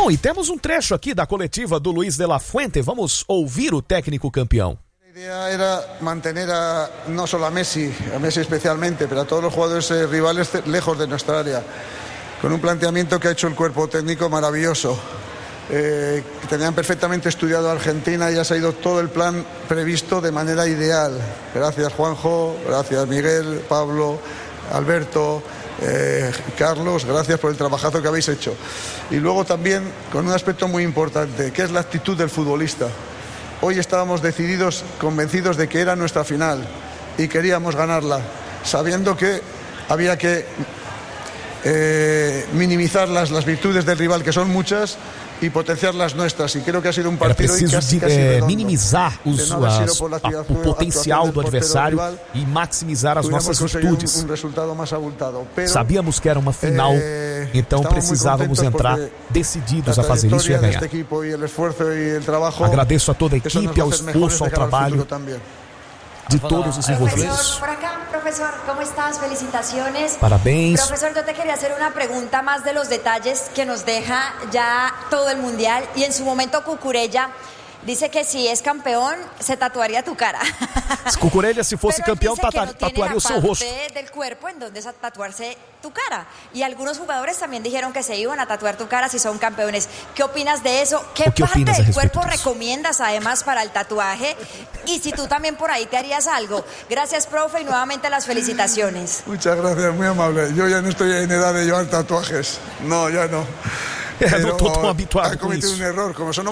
Bom, e temos um trecho aqui da coletiva do Luis de la Fuente. Vamos ouvir o técnico campeão. La idea era mantener no solo a Messi especialmente, pero a todos los jugadores rivales lejos de nuestra área, con un planteamiento que ha hecho el cuerpo técnico maravilloso. Tenían perfectamente estudiado a Argentina y ha salido todo el plan previsto de manera ideal. Gracias Juanjo, gracias Miguel, Pablo, Alberto, Carlos, gracias por el trabajazo que habéis hecho. Y luego también con un aspecto muy importante, que es la actitud del futbolista. Hoy estábamos decididos, convencidos de que era nuestra final y queríamos ganarla, sabiendo que había que minimizar las virtudes del rival, que son muchas, y potenciar las nuestras. Y creo que ha sido un partido casi minimizar o potencial do adversário e maximizar as nossas virtudes. Sabíamos que era uma final, então precisávamos entrar decididos a fazer isso e a ganhar. Agradeço a toda a equipe, ao esforço, ao trabalho de todos os envolvidos. Profesor, ¿cómo estás? Felicitaciones. Parabéns. Profesor, yo te quería hacer una pregunta más de los detalles que nos deja ya todo el mundial. Y en su momento Cucurella dice que si es campeón se tatuaría tu cara. Cucurella, se fosse campeão, tatuaria o seu rosto. Del cuerpo en donde es tatuarse tu cara. Y algunos jugadores también dijeron que se iban a tatuar tu cara si son campeones. ¿Qué opinas de eso? ¿Qué parte del cuerpo recomiendas además para el tatuaje? Y si tú también por ahí te harías algo. Gracias, profe, y nuevamente las felicitaciones. Muchas gracias, muy amable. Yo ya no estoy en edad de llevar tatuajes. No, ya no. Não estou tão habituado com isso. Ha cometido un error, como son